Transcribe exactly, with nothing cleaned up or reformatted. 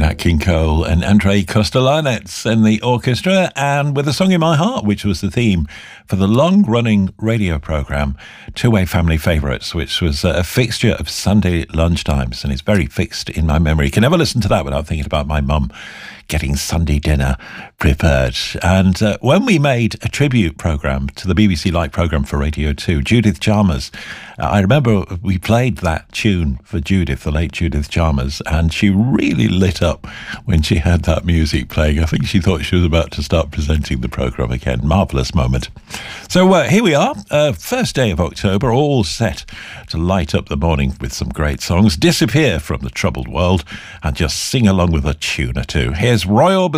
Nat King Cole and Andrei Kostelanetz and the orchestra, and with A Song in My Heart, which was the theme for the long-running radio programme Two-Way Family Favourites, which was a fixture of Sunday lunchtimes, and it's very fixed in my memory. You can never listen to that without thinking about my mum getting Sunday dinner prepared. And uh, when we made a tribute programme to the B B C Light programme for Radio two, Judith Chalmers, uh, I remember we played that tune for Judith, the late Judith Chalmers, and she really lit up when she had that music playing. I think she thought she was about to start presenting the programme again. Marvellous moment. So uh, here we are, uh, first day of October, all set to light up the morning with some great songs, disappear from the troubled world, and just sing along with a tune or two. Here's Roy Orbison.